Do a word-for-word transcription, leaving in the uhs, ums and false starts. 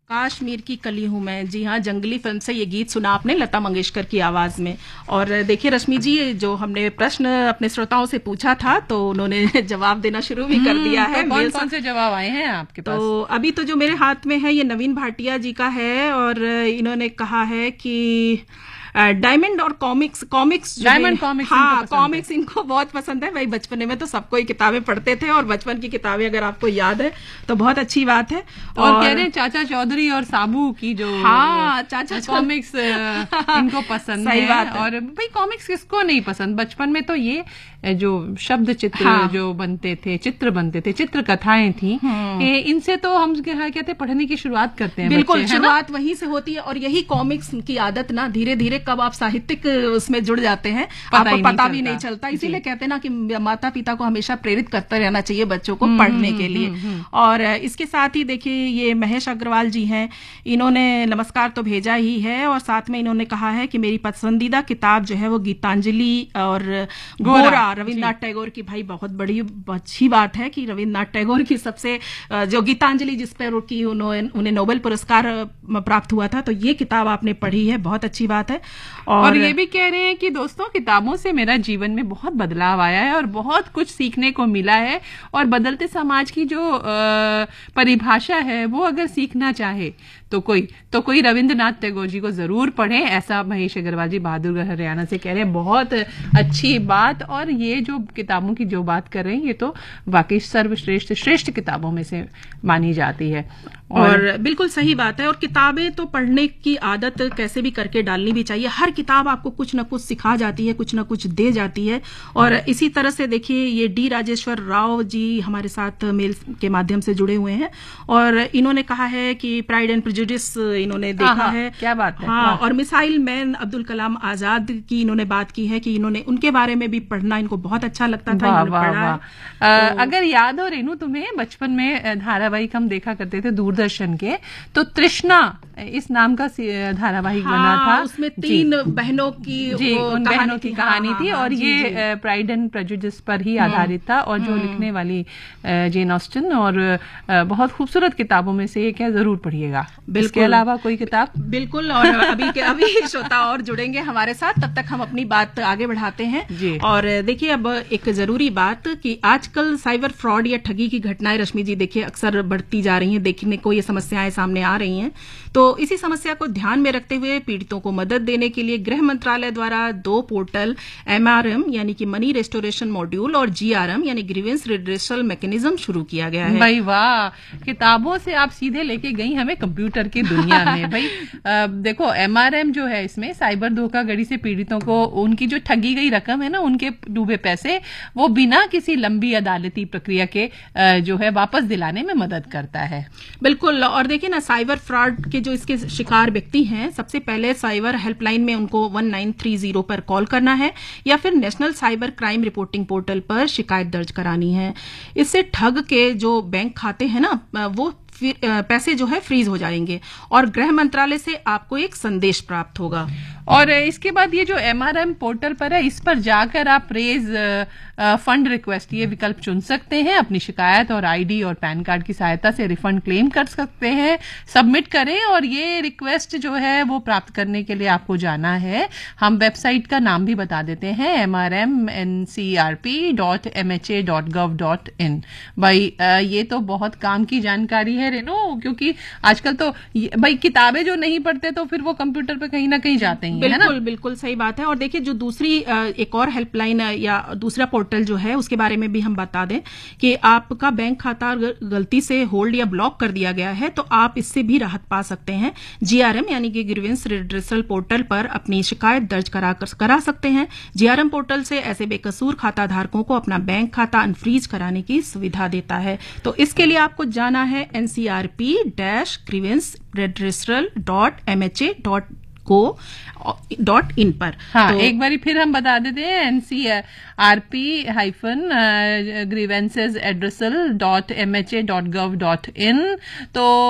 काश्मीर की कली हूँ मैं, जी हाँ, जंगली फिल्म से ये गीत सुना आपने लता मंगेशकर की आवाज में। और देखिए रश्मि जी, जो हमने प्रश्न अपने श्रोताओं से पूछा था तो उन्होंने जवाब देना शुरू भी कर दिया है। तो कौन कौन से जवाब आए हैं आपके पास? तो अभी तो जो मेरे हाथ में है ये नवीन भाटिया जी का है, और इन्होंने कहा है कि डायमंड और कॉमिक्स कॉमिक्स डायमंड कॉमिक्स, हाँ कॉमिक्स इनको बहुत पसंद है। भाई बचपन में तो सबको ही किताबें पढ़ते थे, और बचपन की किताबें अगर आपको याद है तो बहुत अच्छी बात है। तो और, और कह रहे हैं चाचा चौधरी और साबू की जो हाँ चाचा कॉमिक्स इनको पसंद है। बात है। और भाई कॉमिक्स किसको नहीं पसंद? बचपन में तो ये जो शब्द चित्र हाँ। जो बनते थे, चित्र बनते थे, चित्र कथाएं थी, इनसे तो हम कहते पढ़ने की शुरुआत करते हैं। बिल्कुल, शुरुआत वहीं से होती है। और यही कॉमिक्स की आदत ना धीरे धीरे कब आप साहित्यिक उसमें जुड़ जाते हैं आपको पता भी नहीं चलता। इसीलिए कहते हैं ना कि माता पिता को हमेशा प्रेरित करते रहना चाहिए बच्चों को पढ़ने के लिए। और इसके साथ ही देखिए ये महेश अग्रवाल जी हैं, इन्होंने नमस्कार तो भेजा ही है, और साथ में इन्होंने कहा है कि मेरी पसंदीदा किताब जो है वो गीतांजलि और गोरा रविन्द्रनाथ टैगोर की। भाई बहुत बड़ी अच्छी बात है कि रविन्द्रनाथ टैगोर की सबसे जो गीतांजलि जिस पर की उन्हें नोबेल पुरस्कार प्राप्त हुआ था, तो ये किताब आपने पढ़ी है, बहुत अच्छी बात है। और, और ये भी कह रहे हैं कि दोस्तों किताबों से मेरा जीवन में बहुत बदलाव आया है और बहुत कुछ सीखने को मिला है, और बदलते समाज की जो परिभाषा है वो अगर सीखना चाहे तो कोई तो कोई रविंद्रनाथ टैगोर जी को जरूर पढ़ें, ऐसा महेश अग्रवाल जी बहादुरगढ़ हरियाणा से कह रहे हैं। बहुत अच्छी बात। और ये जो किताबों की जो बात कर रहे हैं ये तो वाकई सर्वश्रेष्ठ श्रेष्ठ किताबों में से मानी जाती है। और, और बिल्कुल सही बात है। और किताबें तो पढ़ने की आदत कैसे भी करके डालनी भी चाहिए। हर किताब आपको कुछ न कुछ सिखा जाती है, कुछ न कुछ दे जाती है। और इसी तरह से देखिए ये डी राजेश्वर राव जी हमारे साथ मेल के माध्यम से जुड़े हुए हैं, और इन्होंने कहा है कि प्राइड एंड प्रेजुडिस इन्होंने देखा है। क्या बात है। हाँ, और मिसाइल मैन अब्दुल कलाम आजाद की इन्होंने बात की है कि इन्होंने उनके बारे में भी पढ़ना इनको बहुत अच्छा लगता था। वाह, वाह, वाह। तो, अगर याद हो रेनू तुम्हें, बचपन में धारावाहिक हम देखा करते थे दूरदर्शन के, तो तृष्णा इस नाम का धारावाहिक हाँ, बना था। उसमें तीन बहनों की जी उन बहनों की कहानी थी, और ये प्राइड एंड प्रेजुडिस पर ही आधारित था। और जो लिखने वाली जेन ऑस्टिन, और बहुत खूबसूरत किताबों में से एक है, जरूर पढ़िएगा। इसके अलावा कोई किताब? बिल्कुल। और अभी के अभी श्रोता और जुड़ेंगे हमारे साथ, तब तक हम अपनी बात आगे बढ़ाते हैं। और देखिए अब एक जरूरी बात कि आजकल साइबर फ्रॉड या ठगी की घटनाएं रश्मि जी देखिए अक्सर बढ़ती जा रही हैं, देखने को ये समस्याएं सामने आ रही हैं। तो इसी समस्या को ध्यान में रखते हुए पीड़ितों को मदद देने के लिए गृह मंत्रालय द्वारा दो पोर्टल एमआरएम यानी कि मनी रेस्टोरेशन मॉड्यूल और जीआरएम यानी ग्रीवेंस रिड्रेसल मैकेनिज्म शुरू किया गया है। भाई वाह, किताबों से आप सीधे लेके गई हमें कंप्यूटर की दुनिया में। भाई आ, देखो एमआरएम जो है, इसमें साइबर धोखाधड़ी से पीड़ितों को उनकी जो ठगी गई रकम है ना, उनके डूबे पैसे, वो बिना किसी लंबी अदालती प्रक्रिया के जो है वापस दिलाने में मदद करता है। बिल्कुल। और देखिए ना, साइबर फ्रॉड के जो इसके शिकार व्यक्ति हैं, सबसे पहले साइबर हेल्पलाइन में उनको वन नाइन थ्री जीरो पर कॉल करना है, या फिर national cyber crime reporting portal पर शिकायत दर्ज करानी है। इससे ठग के जो बैंक खाते हैं ना, वो पैसे जो है फ्रीज हो जाएंगे, और गृह मंत्रालय से आपको एक संदेश प्राप्त होगा। और इसके बाद ये जो एमआरएम पोर्टल पर है, इस पर जाकर आप रेज फंड रिक्वेस्ट ये विकल्प चुन सकते हैं। अपनी शिकायत और आईडी और पैन कार्ड की सहायता से रिफंड क्लेम कर सकते हैं। सबमिट करें, और ये रिक्वेस्ट जो है वो प्राप्त करने के लिए आपको जाना है, हम वेबसाइट का नाम भी बता देते हैं, M R M N C R P dot M H A dot gov dot in. भाई ये तो बहुत काम की जानकारी है रेनू, क्योंकि आजकल तो भाई किताबें जो नहीं पढ़ते तो फिर वो कंप्यूटर पे कहीं ना कहीं जाते हैं। बिल्कुल बिल्कुल सही बात है। और देखिए जो दूसरी एक और हेल्पलाइन या दूसरा पोर्टल जो है, उसके बारे में भी हम बता दें कि आपका बैंक खाता गलती से होल्ड या ब्लॉक कर दिया गया है, तो आप इससे भी राहत पा सकते हैं। जीआरएम यानी कि ग्रीवेंस रिड्रेसल पोर्टल पर अपनी शिकायत दर्ज करा करा सकते हैं। जीआरएम पोर्टल से ऐसे बेकसूर खाता धारकों को अपना बैंक खाता अनफ्रीज कराने की सुविधा देता है। तो इसके लिए आपको जाना है NCRP dash grievance redressal dot MHA dot co dot in पर। हाँ, तो एक बारी फिर हम बता देते हैं, NCRP hyphen grievances addressal dot MHA dot gov dot in. तो